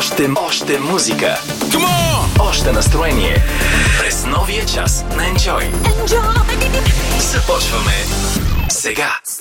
Още музика. Още настроение. През новия час на Enjoy. Започваме сега.